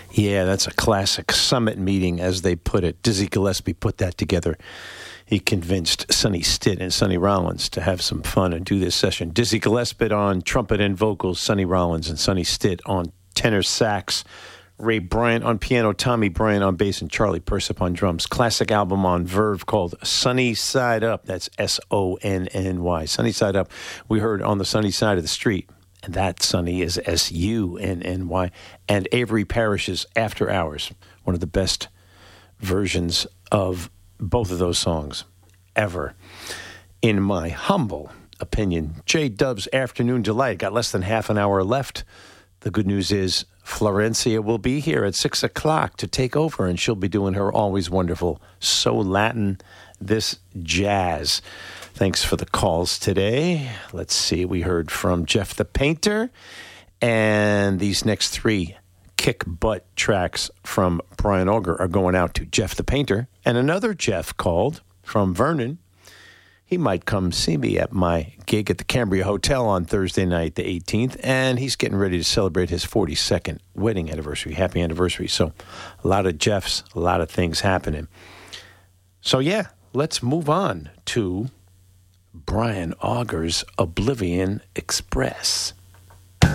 Yeah, that's a classic summit meeting, as they put it. Dizzy Gillespie put that together. He convinced Sonny Stitt and Sonny Rollins to have some fun and do this session. Dizzy Gillespie on trumpet and vocals, Sonny Rollins and Sonny Stitt on tenor sax, Ray Bryant on piano, Tommy Bryant on bass, and Charlie Persip on drums. Classic album on Verve called Sunny Side Up. That's Sonny. Sunny Side Up. We heard On the Sunny Side of the Street. And that Sunny is Sunny. And Avery Parrish's After Hours, one of the best versions of both of those songs ever, in my humble opinion. J-Dub's Afternoon Delight. Got less than half an hour left. The good news is Florencia will be here at 6 o'clock to take over, and she'll be doing her always wonderful So Latin, This Jazz. Thanks for the calls today. Let's see. We heard from Jeff the Painter, and these next three kick butt tracks from Brian Auger are going out to Jeff the Painter. And another Jeff called from Vernon. He might come see me at my gig at the Cambria Hotel on Thursday night, the 18th, and he's getting ready to celebrate his 42nd wedding anniversary. Happy anniversary. So a lot of Jeffs, a lot of things happening. So yeah, let's move on to Brian Auger's Oblivion Express.